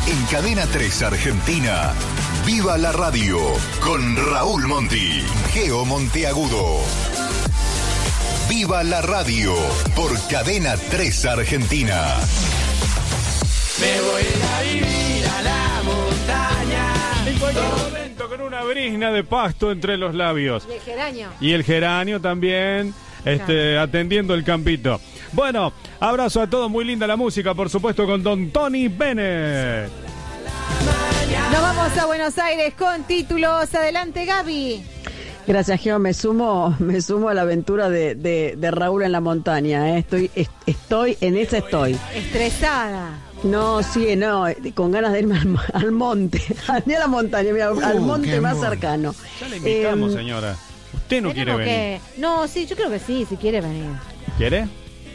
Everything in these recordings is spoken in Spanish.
En Cadena 3 Argentina, Viva la Radio, con Raúl Monti, Geo Monteagudo. Viva la Radio, por Cadena 3 Argentina. Me voy a vivir a la montaña. En cualquier momento, con una brizna de pasto entre los labios. Y el geranio. Y el geranio también, atendiendo el campito. Bueno, abrazo a todos, muy linda la música, por supuesto, con Don Tony Bennett. Nos vamos a Buenos Aires con títulos. Adelante, Gaby. Gracias, Geo. Me sumo a la aventura de Raúl en la montaña. Estoy en esa estoy. Estresada. No, sí, no, con ganas de irme al monte. Ni a la montaña, mira, al monte más cercano. Ya le invitamos, señora. Usted no quiere venir. No, sí, yo creo que sí, si quiere venir. ¿Quiere?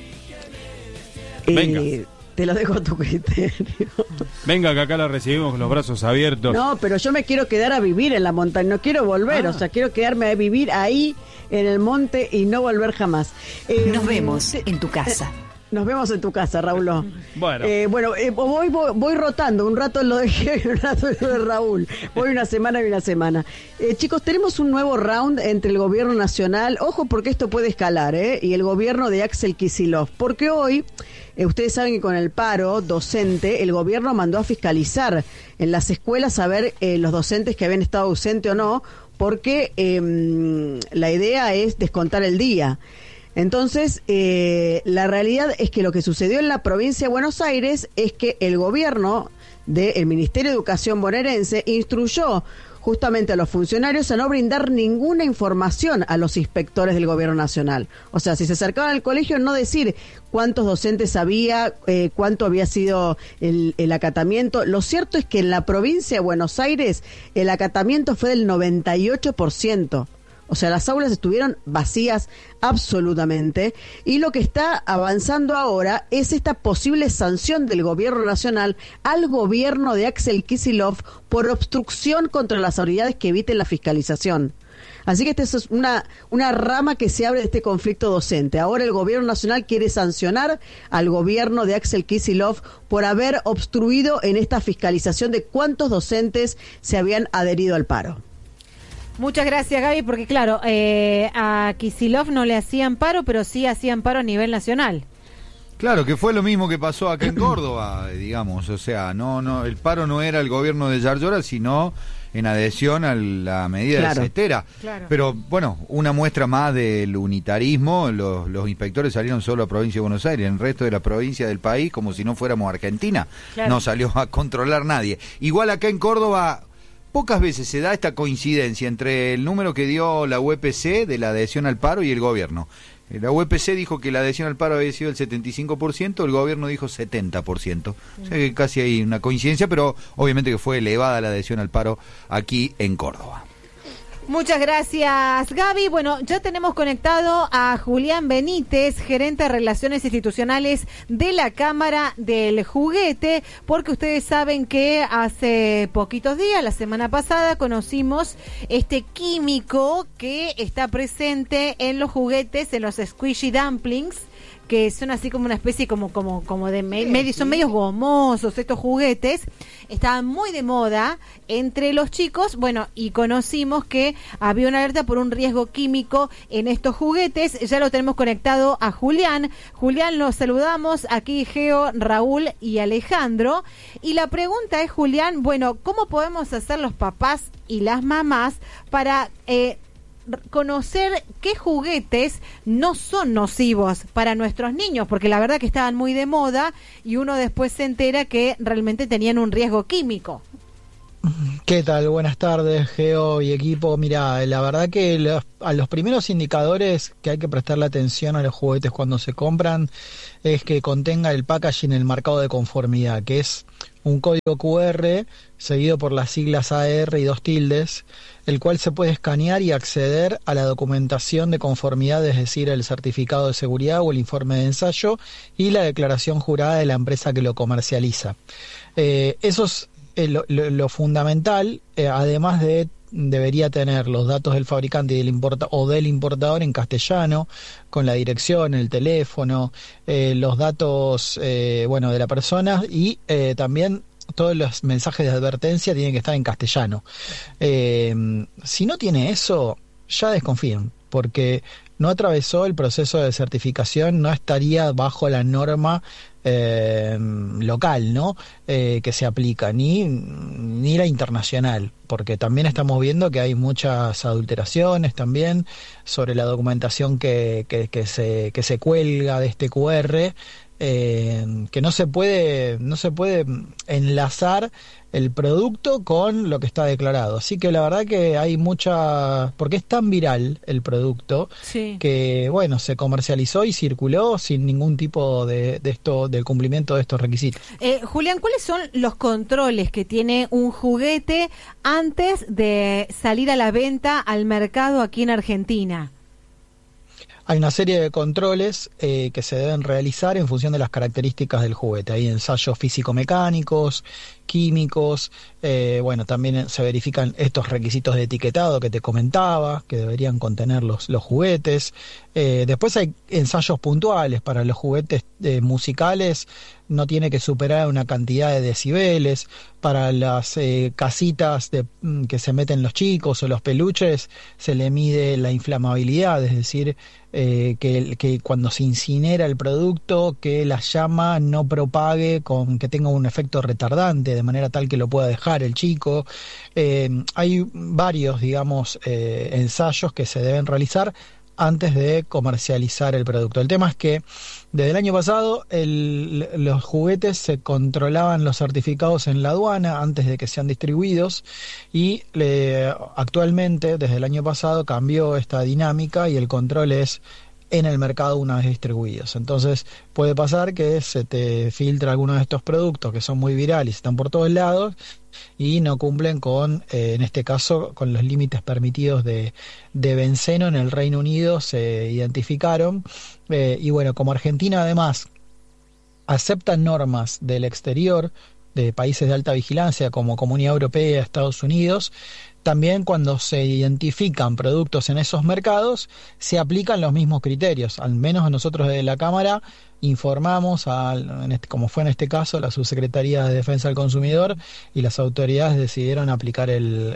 Venga. Te lo dejo a tu criterio. Venga, que acá la recibimos con los brazos abiertos. No, pero yo me quiero quedar a vivir en la montaña, no quiero volver, o sea, quiero quedarme a vivir ahí en el monte y no volver jamás. Nos vemos en tu casa. Nos vemos en tu casa, Raúl. Bueno, voy rotando, un rato lo de Geo y un rato lo de Raúl. Voy una semana y una semana. Chicos, tenemos un nuevo round entre el gobierno nacional, ojo porque esto puede escalar, y el gobierno de Axel Kicillof, porque hoy... ustedes saben que con el paro docente, el gobierno mandó a fiscalizar en las escuelas a ver los docentes que habían estado ausentes o no, porque la idea es descontar el día. Entonces, la realidad es que lo que sucedió en la provincia de Buenos Aires es que el gobierno del Ministerio de Educación bonaerense instruyó justamente a los funcionarios a no brindar ninguna información a los inspectores del gobierno nacional. O sea, si se acercaban al colegio, no decir cuántos docentes había, cuánto había sido el acatamiento. Lo cierto es que en la provincia de Buenos Aires el acatamiento fue del 98%. O sea, las aulas estuvieron vacías absolutamente, y lo que está avanzando ahora es esta posible sanción del gobierno nacional al gobierno de Axel Kicillof por obstrucción contra las autoridades que eviten la fiscalización. Así que esta es una rama que se abre de este conflicto docente. Ahora el gobierno nacional quiere sancionar al gobierno de Axel Kicillof por haber obstruido en esta fiscalización de cuántos docentes se habían adherido al paro. Muchas gracias, Gaby, porque claro, a Kicillof no le hacían paro, pero sí hacían paro a nivel nacional. Claro, que fue lo mismo que pasó acá en Córdoba, digamos, o sea, no, el paro no era el gobierno de Yarlora, sino en adhesión a la medida de Cetera. Claro. Pero bueno, una muestra más del unitarismo, los inspectores salieron solo a provincia de Buenos Aires, en el resto de la provincia del país, como si no fuéramos Argentina, no salió a controlar nadie. Igual acá en Córdoba... Pocas veces se da esta coincidencia entre el número que dio la UPC de la adhesión al paro y el gobierno. La UPC dijo que la adhesión al paro había sido el 75%, el gobierno dijo 70%. O sea que casi hay una coincidencia, pero obviamente que fue elevada la adhesión al paro aquí en Córdoba. Muchas gracias, Gaby. Bueno, ya tenemos conectado a Julián Benítez, gerente de Relaciones Institucionales de la Cámara del Juguete, porque ustedes saben que hace poquitos días, la semana pasada, conocimos este químico que está presente en los juguetes, en los squishy dumplings, que son así como una especie como de medio, son medios gomosos estos juguetes, estaban muy de moda entre los chicos, bueno, y conocimos que había una alerta por un riesgo químico en estos juguetes. Ya lo tenemos conectado a Julián. Julián, los saludamos, aquí Geo, Raúl y Alejandro, y la pregunta es, Julián, bueno, ¿cómo podemos hacer los papás y las mamás para conocer qué juguetes no son nocivos para nuestros niños? Porque la verdad que estaban muy de moda y uno después se entera que realmente tenían un riesgo químico. ¿Qué tal? Buenas tardes, Geo y equipo. Mira, la verdad que a los primeros indicadores que hay que prestarle atención a los juguetes cuando se compran es que contenga el packaging, el marcado de conformidad, que es un código QR seguido por las siglas AR y 2 tildes, el cual se puede escanear y acceder a la documentación de conformidad, es decir, el certificado de seguridad o el informe de ensayo y la declaración jurada de la empresa que lo comercializa. Eso es lo fundamental, además de debería tener los datos del fabricante y del importador en castellano, con la dirección, el teléfono, los datos de la persona, y también todos los mensajes de advertencia tienen que estar en castellano. Si no tiene eso, ya desconfíen, porque no atravesó el proceso de certificación, no estaría bajo la norma local, ¿no? Que se aplica, ni la internacional, porque también estamos viendo que hay muchas adulteraciones también sobre la documentación que se cuelga de este QR, que no se puede enlazar el producto con lo que está declarado. Así que la verdad que hay porque es tan viral el producto, sí, que bueno, se comercializó y circuló sin ningún tipo del cumplimiento de estos requisitos. Julián, ¿cuáles son los controles que tiene un juguete antes de salir a la venta al mercado aquí en Argentina? Hay una serie de controles que se deben realizar en función de las características del juguete. Hay ensayos físico-mecánicos, químicos, también se verifican estos requisitos de etiquetado que te comentaba, que deberían contener los juguetes. Después hay ensayos puntuales para los juguetes musicales, no tiene que superar una cantidad de decibeles. Para las casitas que se meten los chicos o los peluches, se le mide la inflamabilidad, es decir, que cuando se incinera el producto, que la llama no propague, que tenga un efecto retardante, de manera tal que lo pueda dejar el chico. Hay varios, ensayos que se deben realizar antes de comercializar el producto. El tema es que desde el año pasado los juguetes se controlaban los certificados en la aduana antes de que sean distribuidos, y actualmente desde el año pasado cambió esta dinámica y el control es en el mercado una vez distribuidos. Entonces puede pasar que se te filtra alguno de estos productos que son muy virales, están por todos lados y no cumplen con, en este caso, con los límites permitidos de benceno. En el Reino Unido se identificaron, y bueno, como Argentina además acepta normas del exterior, de países de alta vigilancia como Comunidad Europea, Estados Unidos, también cuando se identifican productos en esos mercados se aplican los mismos criterios. Al menos nosotros desde la Cámara informamos, como fue en este caso, la Subsecretaría de Defensa del Consumidor, y las autoridades decidieron aplicar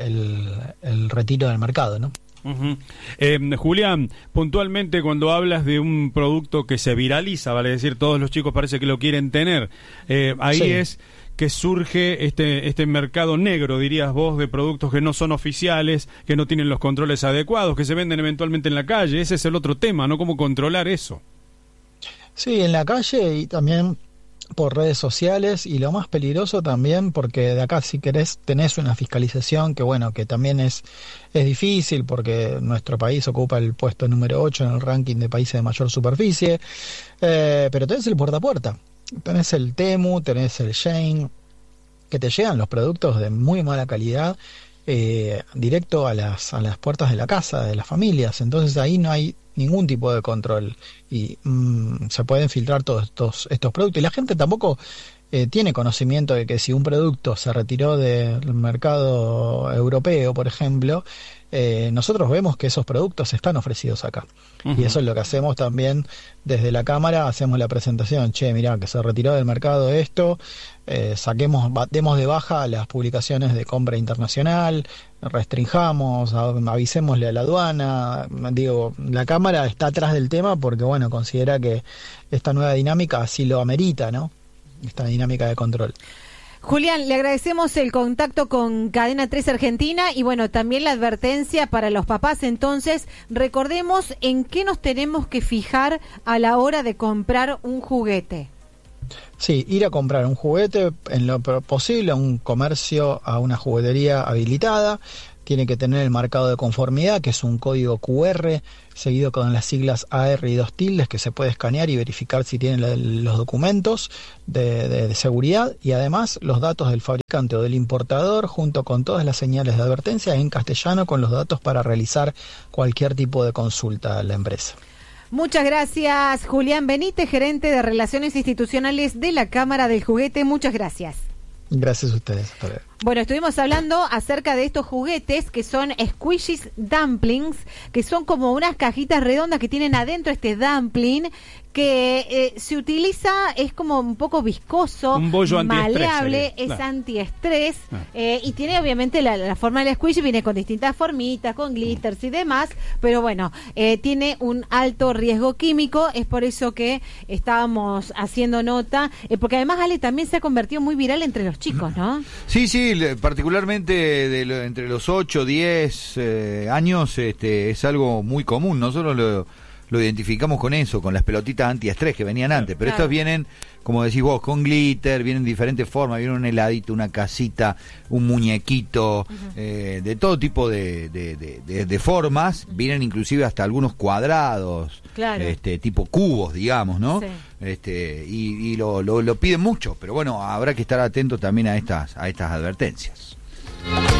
el retiro del mercado, ¿no? Uh-huh. Julián, puntualmente cuando hablas de un producto que se viraliza, vale decir, todos los chicos parece que lo quieren tener, ahí sí es que surge este mercado negro, dirías vos, de productos que no son oficiales, que no tienen los controles adecuados, que se venden eventualmente en la calle. Ese es el otro tema, ¿no? ¿Cómo controlar eso? Sí, en la calle y también por redes sociales, y lo más peligroso también, porque de acá si querés tenés una fiscalización que bueno, que también es difícil, porque nuestro país ocupa el puesto número 8 en el ranking de países de mayor superficie, pero tenés el puerta a puerta. Tenés el Temu, tenés el Shein, que te llegan los productos de muy mala calidad directo a las puertas de la casa, de las familias. Entonces ahí no hay ningún tipo de control y se pueden filtrar todos estos productos. Y la gente tampoco tiene conocimiento de que si un producto se retiró del mercado europeo, por ejemplo, nosotros vemos que esos productos están ofrecidos acá. Uh-huh. Y eso es lo que hacemos también desde la Cámara, hacemos la presentación, mirá, que se retiró del mercado esto, demos de baja las publicaciones de compra internacional, restringamos, avisémosle a la aduana. La Cámara está atrás del tema porque bueno, considera que esta nueva dinámica así lo amerita, ¿no? Esta dinámica de control. Julián, le agradecemos el contacto con Cadena 3 Argentina y bueno, también la advertencia para los papás. Entonces, recordemos en qué nos tenemos que fijar a la hora de comprar un juguete. Sí, ir a comprar un juguete en lo posible a un comercio, a una juguetería habilitada. Tiene que tener el marcado de conformidad, que es un código QR, seguido con las siglas AR y 2 tildes, que se puede escanear y verificar si tiene los documentos de seguridad, y además los datos del fabricante o del importador, junto con todas las señales de advertencia en castellano, con los datos para realizar cualquier tipo de consulta a la empresa. Muchas gracias, Julián Benítez, gerente de Relaciones Institucionales de la Cámara del Juguete. Muchas gracias. Gracias a ustedes. Hasta luego. Bueno, estuvimos hablando acerca de estos juguetes que son Squishies Dumplings, que son como unas cajitas redondas que tienen adentro este dumpling que se utiliza, es como un poco viscoso, un bollo maleable, antiestrés, es antiestrés, y tiene obviamente la forma del squishy, viene con distintas formitas, con glitters y demás, pero bueno, tiene un alto riesgo químico, es por eso que estábamos haciendo nota, porque además Ale también se ha convertido muy viral entre los chicos, ¿no? Sí, particularmente entre los 8, 10 años, es algo muy común. Nosotros lo identificamos con eso, con las pelotitas antiestrés que venían antes, pero estas vienen, como decís vos, con glitter, vienen en diferentes formas, viene un heladito, una casita, un muñequito, de todo tipo de formas, vienen inclusive hasta algunos cuadrados, tipo cubos, digamos, ¿no? Sí. Y lo piden mucho, pero bueno, habrá que estar atentos también a estas advertencias.